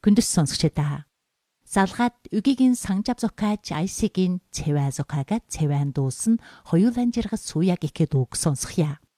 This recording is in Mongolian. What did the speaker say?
Күндүс сонсогчдаа. Залгаад үгигийн санжав зокааж айсигийн цэвэ зокаага цэвэн дуусан хоёулан жиргас суяг ихэд үг сонсохья.